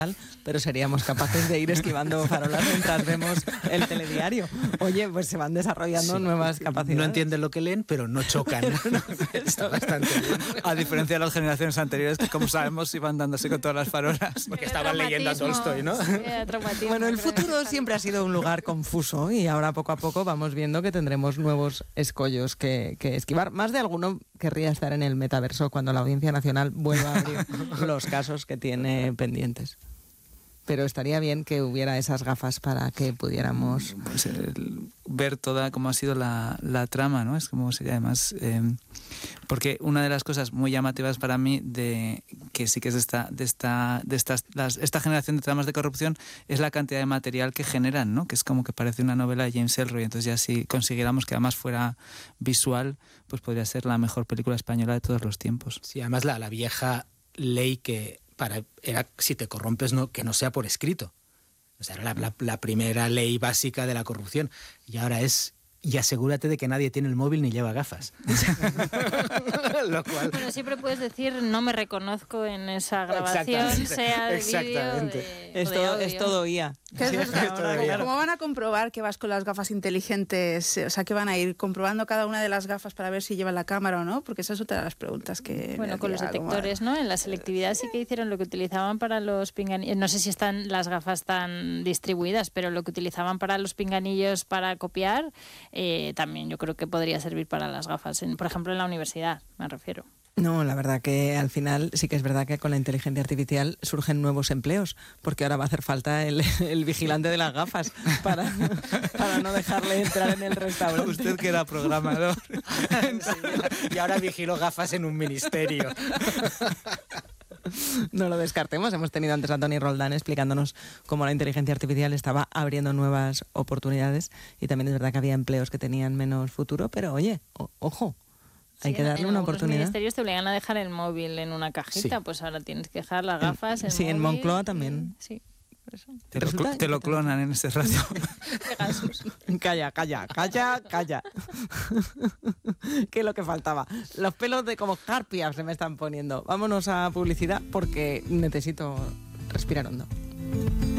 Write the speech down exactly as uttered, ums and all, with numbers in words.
pero seríamos capaces de ir esquivando farolas mientras vemos el telediario. Oye, pues se van desarrollando sí. nuevas capacidades. No entienden lo que leen, pero no chocan. Pero no Está bastante bien. A diferencia de las generaciones anteriores, que como sabemos iban dándose con todas las farolas. Porque estaban leyendo a Tolstoy, ¿no? Sí, bueno, el futuro siempre ha sido un lugar confuso y ahora poco a poco vamos viendo que tendremos nuevos escollos que, que esquivar. Más de alguno querría estar en el metaverso cuando la Audiencia Nacional vuelva a abrir los casos que tiene pendientes. Pero estaría bien que hubiera esas gafas para que pudiéramos pues el, ver toda cómo ha sido la, la trama, ¿no? Es como sería además eh, porque una de las cosas muy llamativas para mí de que sí que es de esta de esta de estas las, esta generación de tramas de corrupción es la cantidad de material que generan, ¿no? Que es como que parece una novela de James Ellroy. Entonces ya si consiguiéramos que además fuera visual, pues podría ser la mejor película española de todos los tiempos. Sí, además la, la vieja ley que Para, era si te corrompes no, que no sea por escrito. O sea, era la, la, la primera ley básica de la corrupción. Y ahora es, y asegúrate de que nadie tiene el móvil ni lleva gafas. Lo cual... Bueno, siempre puedes decir, no me reconozco en esa grabación, sea de vídeo de, es, o de todo, audio. Es todo I A. ¿Qué es sí, ahora, ¿Cómo van a comprobar que vas con las gafas inteligentes? O sea, que van a ir comprobando cada una de las gafas para ver si llevan la cámara o no, porque esa es otra de las preguntas que... Bueno, con los detectores, ¿no? En la selectividad sí que hicieron lo que utilizaban para los pinganillos. No sé si están las gafas tan distribuidas, pero lo que utilizaban para los pinganillos para copiar, eh, también yo creo que podría servir para las gafas, en, por ejemplo, en la universidad, me refiero. No, la verdad que al final sí que es verdad que con la inteligencia artificial surgen nuevos empleos, porque ahora va a hacer falta el, el vigilante de las gafas para, para no dejarle entrar en el restaurante. Usted que era programador. Sí, y ahora vigilo gafas en un ministerio. No lo descartemos. Hemos tenido antes a Toni Roldán explicándonos cómo la inteligencia artificial estaba abriendo nuevas oportunidades y también es verdad que había empleos que tenían menos futuro, pero oye, o, ojo. Hay sí, que darle en, una en oportunidad. Los ministerios te obligan a dejar el móvil en una cajita, sí. Pues ahora tienes que dejar las gafas, el Sí, móvil, en Moncloa también. Sí, por eso. Te, lo, cl- te lo clonan en ese rato. Calla, calla, calla, calla. ¿Qué es lo que faltaba? Los pelos de como carpias se me están poniendo. Vámonos a publicidad porque necesito respirar hondo.